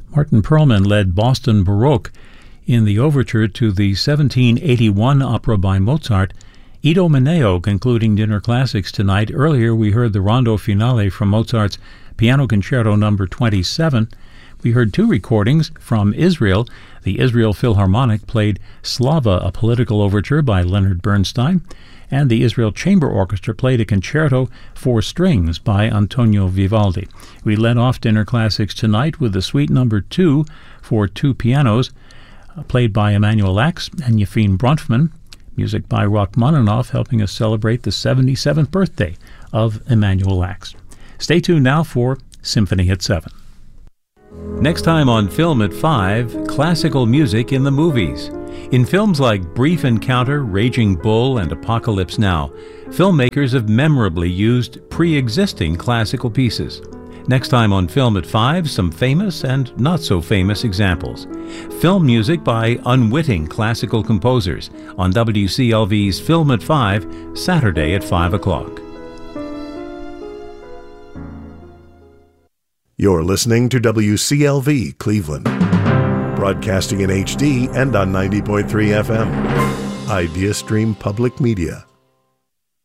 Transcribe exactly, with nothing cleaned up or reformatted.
Martin Perlman led Boston Baroque in the overture to the seventeen eighty-one opera by Mozart. Ido Meneo concluding Dinner Classics tonight. Earlier we heard the Rondo Finale from Mozart's Piano Concerto number twenty-seven. We heard two recordings from Israel. The Israel Philharmonic played Slava, a political overture by Leonard Bernstein, and the Israel Chamber Orchestra played a concerto for strings by Antonio Vivaldi. We led off Dinner Classics tonight with the Suite number two for two pianos, uh, played by Emanuel Lacks and Yefim Bronfman. Music by Rachmaninoff, helping us celebrate the seventy-seventh birthday of Emanuel Lacks. Stay tuned now for Symphony at seven. Next time on Film at five, classical music in the movies. In films like Brief Encounter, Raging Bull, and Apocalypse Now, filmmakers have memorably used pre-existing classical pieces. Next time on Film at five, some famous and not-so-famous examples. Film music by unwitting classical composers on W C L V's Film at five, Saturday at five o'clock. You're listening to W C L V Cleveland, broadcasting in H D and on ninety point three F M. IdeaStream Public Media.